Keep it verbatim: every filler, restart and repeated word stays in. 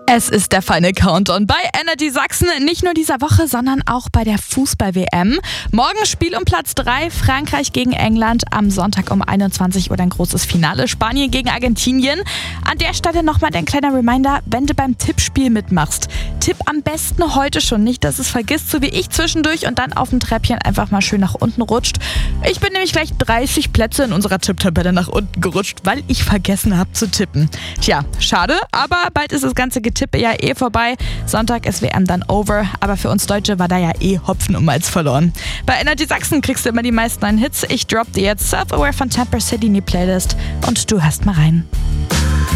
Es ist der Final Countdown bei Energy Sachsen, nicht nur dieser Woche, sondern auch bei der Fußball-W M. Morgen Spiel um Platz drei, Frankreich gegen England, am Sonntag um einundzwanzig Uhr ein großes Finale, Spanien gegen Argentinien. An der Stelle nochmal ein kleiner Reminder, wenn du beim Tippspiel mitmachst, tipp am besten heute schon, nicht, dass es vergisst, so wie ich zwischendurch und dann auf dem Treppchen einfach mal schön nach unten rutscht. Ich bin nämlich gleich dreißig Plätze in unserer Tipptabelle nach unten gerutscht, weil ich vergessen habe zu tippen. Tja, schade, aber bald ist das ganze Getippe ja eh vorbei. Sonntag ist W M dann over, aber für uns Deutsche war da ja eh Hopfen und Malz verloren. Bei Energy Sachsen kriegst du immer die meisten neuen Hits. Ich drop dir jetzt Self-Aware von Temper City in die Playlist und du hörst mal rein.